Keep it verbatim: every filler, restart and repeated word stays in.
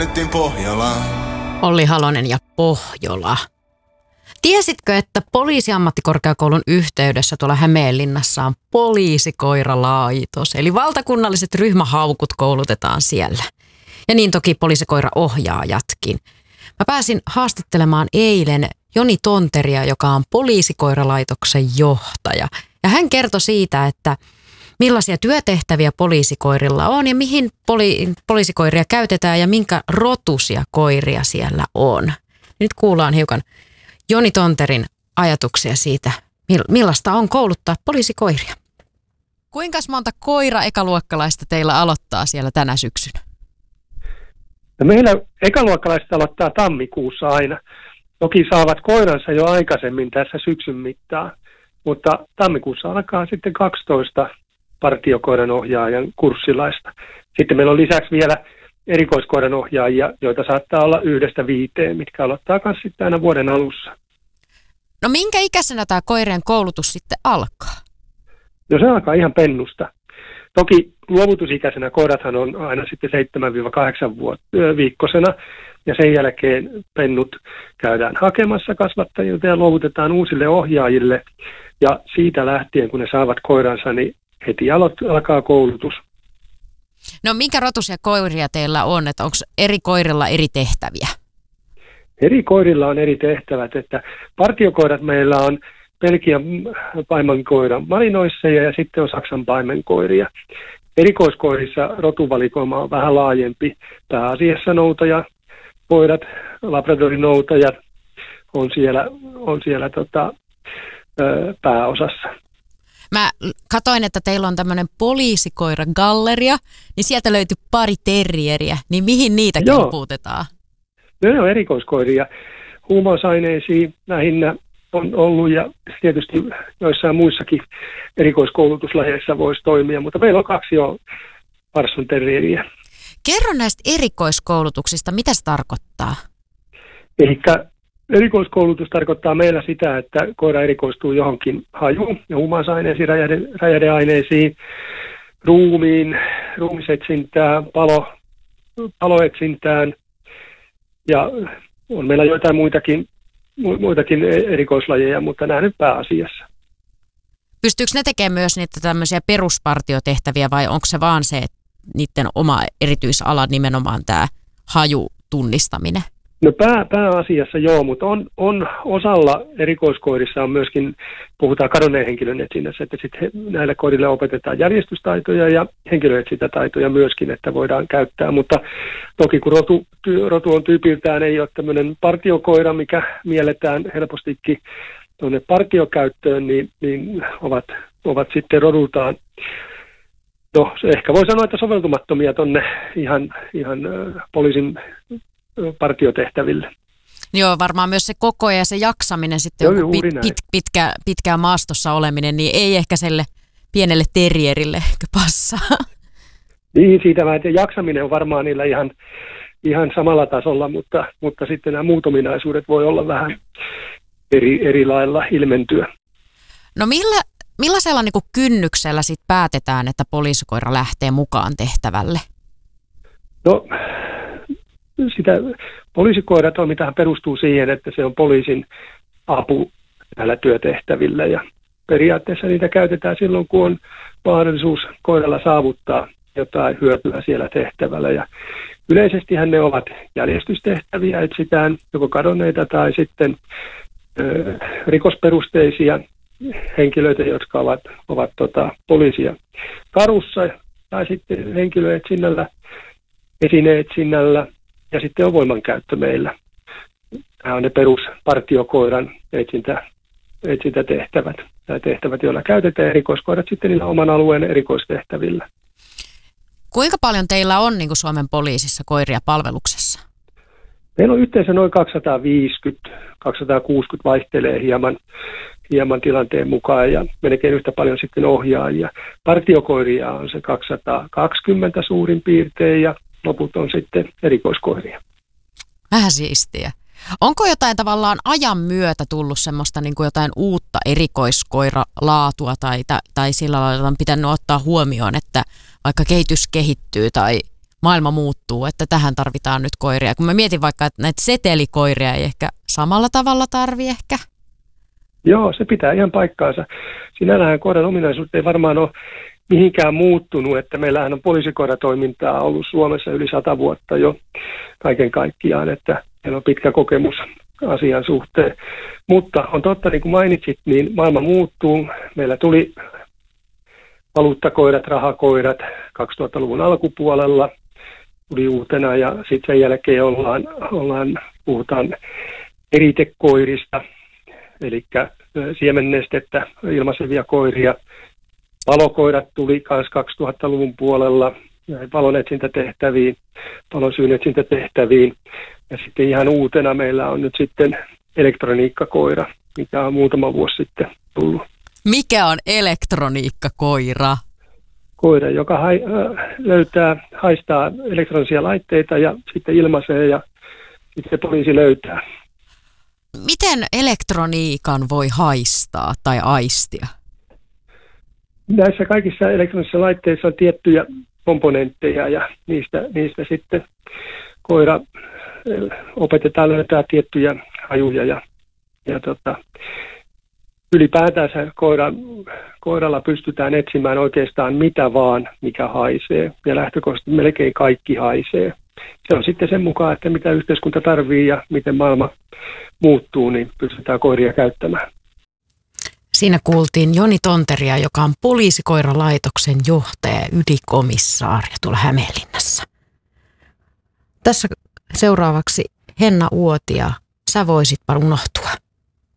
lennettiin Pohjolaan. Olli Halonen ja Pohjola. Tiesitkö, että poliisiammattikorkeakoulun yhteydessä tuolla Hämeenlinnassa on poliisikoiralaitos, eli valtakunnalliset ryhmähaukut koulutetaan siellä. Ja niin toki poliisikoiraohjaajatkin. Mä pääsin haastattelemaan eilen Joni Tonteria, joka on poliisikoiralaitoksen johtaja. Ja hän kertoi siitä, että millaisia työtehtäviä poliisikoirilla on ja mihin poli- poliisikoiria käytetään ja minkä rotuisia koiria siellä on. Nyt kuullaan hiukan Joni Tonterin ajatuksia siitä, millaista on kouluttaa poliisikoiria. Kuinka monta koira-ekaluokkalaista teillä aloittaa siellä tänä syksynä? No meillä ekaluokkalaiset aloittaa tammikuussa aina. Toki saavat koiransa jo aikaisemmin tässä syksyn mittaan, mutta tammikuussa alkaa sitten kaksitoista partiokoiran ohjaajan kurssilaista. Sitten meillä on lisäksi vielä erikoiskoiran ohjaajia, joita saattaa olla yhdestä viiteen, mitkä aloittaa myös sitten aina vuoden alussa. No minkä ikäisenä tämä koirien koulutus sitten alkaa? No se alkaa ihan pennusta. Toki luovutusikäisenä koirathan on aina sitten seitsemän kahdeksan viikkosena, ja sen jälkeen pennut käydään hakemassa kasvattajilta ja luovutetaan uusille ohjaajille. Ja siitä lähtien, kun ne saavat koiransa, niin heti alkaa koulutus. No minkä rotuisia koiria teillä on, että onko eri koirilla eri tehtäviä? Eri koirilla on eri tehtävät, että partiokoirat meillä on Belgian paimenkoiran malinoisseja ja sitten on Saksan paimenkoiria. Erikoiskoirissa rotuvalikoima on vähän laajempi. Pääasiassa noutaja, koirat, labradori-noutajat on siellä, on siellä tota, ö, pääosassa. Mä katoin, että teillä on tämmöinen poliisikoiragalleria, niin sieltä löytyi pari terrieriä, niin mihin niitä kilpuutetaan? Ne on erikoiskoiria. Huumausaineisia lähinnä on ollut ja tietysti joissain muissakin erikoiskoulutuslajeissa voisi toimia, mutta meillä on kaksi jo Parson terrieriä. Kerro näistä erikoiskoulutuksista, mitä se tarkoittaa? Elikkä erikoiskoulutus tarkoittaa meillä sitä, että koira erikoistuu johonkin hajuun ja huumausaineisiin, räjähde, räjähdeaineisiin, ruumiin, ruumisetsintään, palo, paloetsintään ja on meillä joitain muitakin, muitakin erikoislajeja, mutta nämä nyt pääasiassa. Pystyykö ne tekemään myös niitä tämmöisiä peruspartiotehtäviä vai onko se vaan se, että niiden oma erityisala nimenomaan tämä hajutunnistaminen? No pää, pääasiassa joo, mutta on, on osalla erikoiskoirissa on myöskin, puhutaan kadonneen henkilön etsinnässä, että sitten näille koirille opetetaan järjestystaitoja ja henkilöetsintätaitoja myöskin, että voidaan käyttää, mutta toki kun rotu, rotu on tyypiltään, ei ole tämmöinen partiokoira, mikä mielletään helpostikin tuonne partiokäyttöön, niin, niin ovat, ovat sitten rodultaan, no ehkä voi sanoa, että soveltumattomia tuonne ihan, ihan poliisin partiotehtäville. Joo, varmaan myös se koko ja se jaksaminen sitten, Joo, joku pit, pit, pitkä, pitkään maastossa oleminen, niin ei ehkä selle pienelle terrierille passaa. Niin, siitä vähän, että jaksaminen on varmaan niillä ihan, ihan samalla tasolla, mutta, mutta sitten nämä muut ominaisuudet voi olla vähän eri, eri lailla ilmentyä. No millä, millaisella niin kuin kynnyksellä sit päätetään, että poliisikoira lähtee mukaan tehtävälle? No sitä poliisikoiratoimintahan perustuu siihen, että se on poliisin apu näillä työtehtävillä ja periaatteessa niitä käytetään silloin, kun on mahdollisuus koiralla saavuttaa jotain hyötyä siellä tehtävällä ja yleisestihän ne ovat järjestystehtäviä, etsitään joko kadonneita tai sitten ö, rikosperusteisia henkilöitä, jotka ovat, ovat tota, poliisia karussa tai sitten henkilöetsinnällä, esineetsinnällä. Ja sitten on voimankäyttö meillä. Nämä on ne peruspartiokoiran etsintä, etsintätehtävät. Nämä tehtävät, joilla käytetään erikoiskoirat sitten niillä oman alueen erikoistehtävillä. Kuinka paljon teillä on niin kuin Suomen poliisissa koiria palveluksessa? Meillä on yhteensä noin kaksisataaviisikymmentä kaksisataakuusikymmentä vaihtelee hieman, hieman tilanteen mukaan ja melkein yhtä paljon sitten ohjaajia. Partiokoiria on se kaksisataakaksikymmentä suurin piirtein ja loput on sitten erikoiskoiria. Vähän siistiä. Onko jotain tavallaan ajan myötä tullut semmoista niin kuin jotain uutta erikoiskoiralaatua tai, tai sillä lailla on pitänyt ottaa huomioon, että vaikka kehitys kehittyy tai maailma muuttuu, että tähän tarvitaan nyt koiria. Kun mä mietin vaikka, että näitä setelikoiria ei ehkä samalla tavalla tarvi ehkä. Joo, se pitää ihan paikkaansa. Sinällähän koiran ominaisuudet ei varmaan ole mihinkään muuttunut, että meillähän on poliisikoiratoimintaa ollut Suomessa yli sata vuotta jo kaiken kaikkiaan, että meillä on pitkä kokemus asian suhteen. Mutta on totta, niin kuin mainitsit, niin maailma muuttuu. Meillä tuli valuuttakoirat, rahakoirat kaksituhattaluvun alkupuolella tuli uutena ja sitten sen jälkeen ollaan, ollaan puhutaan eritekoirista, eli siemennestettä ilmaisevia koiria. Palokoirat tuli myös kaksituhattaluvun puolella palonetsintätehtäviin, palonsyynetsintätehtäviin. Ja sitten ihan uutena meillä on nyt sitten elektroniikkakoira, mikä on muutama vuosi sitten tullut. Mikä on elektroniikkakoira? Koira, joka hai, äh, löytää, haistaa elektronisia laitteita ja sitten ilmaisee ja sitten poliisi löytää. Miten elektroniikan voi haistaa tai aistia? Näissä kaikissa elektronisissa laitteissa on tiettyjä komponentteja ja niistä, niistä sitten koira opetetaan löytää tiettyjä hajuja ja, ja tota, ylipäätään koira, koiralla pystytään etsimään oikeastaan mitä vaan, mikä haisee ja lähtökohtaisesti melkein kaikki haisee. Se on sitten sen mukaan, että mitä yhteiskunta tarvii ja miten maailma muuttuu, niin pystytään koiria käyttämään. Siinä kuultiin Joni Tonteria, joka on poliisikoiralaitoksen johtaja ja ylikomissaari tuolla Hämeenlinnassa. Tässä seuraavaksi Henna Uotila, Sä voisitpa unohtua.